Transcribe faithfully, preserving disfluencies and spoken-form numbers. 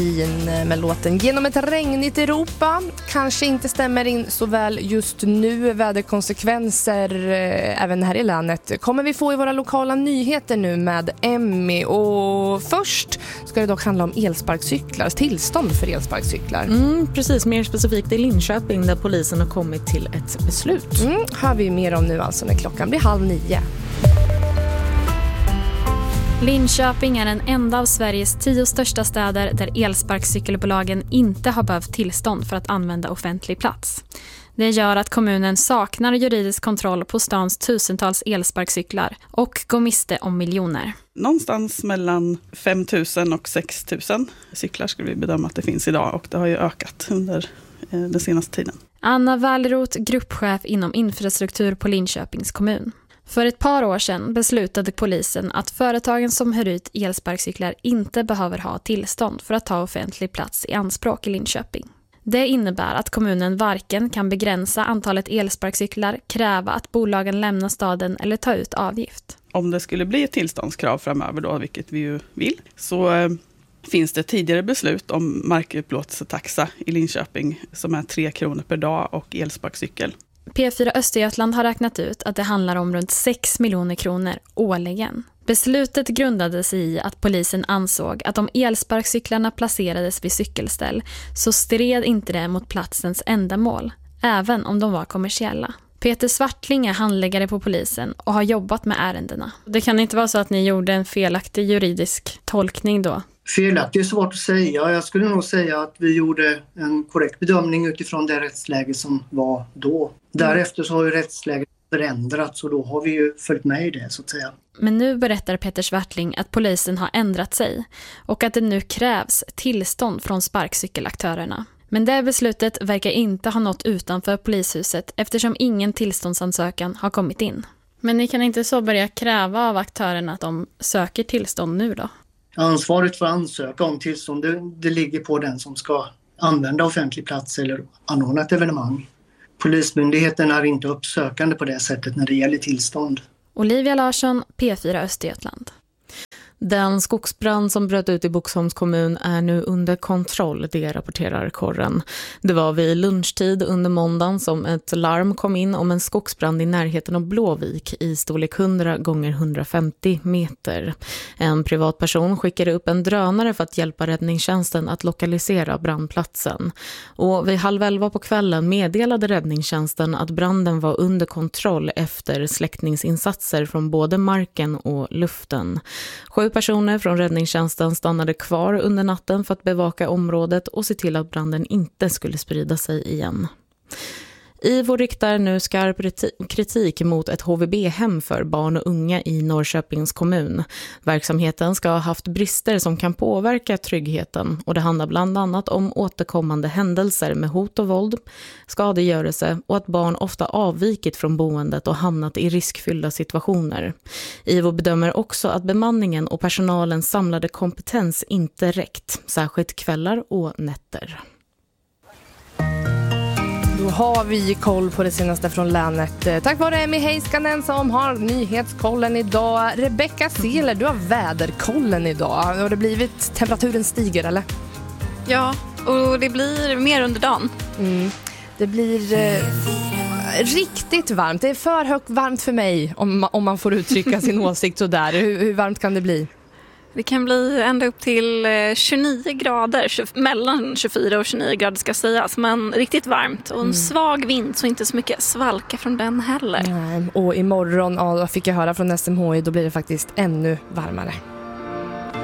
med låten Genom ett regnigt Europa. Kanske inte stämmer in så väl just nu. Väderkonsekvenser eh, även här i länet kommer vi få i våra lokala nyheter nu med Emmy. Och först ska det dock handla om elsparkcyklar, tillstånd för elsparkcyklar. Mm, precis, mer specifikt i Linköping där polisen har kommit till ett beslut. Mm, hör vi mer om nu alltså när klockan blir halv nio. Linköping är den enda av Sveriges tio största städer där elsparkcykelbolagen inte har behövt tillstånd för att använda offentlig plats. Det gör att kommunen saknar juridisk kontroll på stans tusentals elsparkcyklar och går miste om miljoner. Någonstans mellan fem tusen och sex tusen cyklar skulle vi bedöma att det finns idag, och det har ju ökat under den senaste tiden. Anna Wallroth, gruppchef inom infrastruktur på Linköpings kommun. För ett par år sedan beslutade polisen att företagen som hyr ut elsparkcyklar inte behöver ha tillstånd för att ta offentlig plats i anspråk i Linköping. Det innebär att kommunen varken kan begränsa antalet elsparkcyklar, kräva att bolagen lämnar staden eller ta ut avgift. Om det skulle bli ett tillståndskrav framöver då, vilket vi ju vill, så eh, finns det tidigare beslut om markupplåtelsetaxa i Linköping som är tre kronor per dag och elsparkcykel. P fyra Östergötland har räknat ut att det handlar om runt sex miljoner kronor årligen. Beslutet grundade sig i att polisen ansåg att om elsparkcyklarna placerades vid cykelställ så stred inte det mot platsens ändamål, även om de var kommersiella. Peter Svartling är handläggare på polisen och har jobbat med ärendena. Det kan inte vara så att ni gjorde en felaktig juridisk tolkning då? Felaktigt är svårt att säga. Jag skulle nog säga att vi gjorde en korrekt bedömning utifrån det rättsläge som var då. Därefter så har ju rättsläget förändrats och då har vi ju följt med i det så att säga. Men nu berättar Peter Svartling att polisen har ändrat sig och att det nu krävs tillstånd från sparkcykelaktörerna. Men det beslutet verkar inte ha nått utanför polishuset eftersom ingen tillståndsansökan har kommit in. Men ni kan inte så börja kräva av aktörerna att de söker tillstånd nu då? Ansvaret för att ansöka om tillstånd det, det ligger på den som ska använda offentlig plats eller anordna ett evenemang. Polismyndigheten är inte uppsökande på det sättet när det gäller tillstånd. Olivia Larsson, P fyra Östergötland. Den skogsbrand som bröt ut i Boxholms kommun är nu under kontroll, det rapporterar Korren. Det var vid lunchtid under måndagen som ett larm kom in om en skogsbrand i närheten av Blåvik i storlek hundra gånger hundrafemtio meter. En privatperson skickade upp en drönare för att hjälpa räddningstjänsten att lokalisera brandplatsen. Och vid halv elva på kvällen meddelade räddningstjänsten att branden var under kontroll efter släckningsinsatser från både marken och luften. Sju personer från räddningstjänsten stannade kvar under natten för att bevaka området och se till att branden inte skulle sprida sig igen. IVO riktar nu skarp kritik mot ett H V B-hem för barn och unga i Norrköpings kommun. Verksamheten ska ha haft brister som kan påverka tryggheten och det handlar bland annat om återkommande händelser med hot och våld, skadegörelse och att barn ofta avvikit från boendet och hamnat i riskfyllda situationer. IVO bedömer också att bemanningen och personalens samlade kompetens inte räckt, särskilt kvällar och nätter. Då har vi koll på det senaste från länet. Tack vare Emmy Heiskanen som har nyhetskollen idag. Rebecca Seeler, du har väderkollen idag. Har det blivit temperaturen stiger eller? Ja, och det blir mer under dagen. Mm. Det blir eh, riktigt varmt. Det är för högt varmt för mig om, om man får uttrycka sin åsikt så där. Hur, hur varmt kan det bli? Det kan bli ända upp till tjugonio grader, mellan tjugofyra och tjugonio grader ska sägas, men riktigt varmt och en mm. svag vind så inte så mycket svalka från den heller. Nej. Och imorgon, ja, fick jag höra från S M H I, då blir det faktiskt ännu varmare.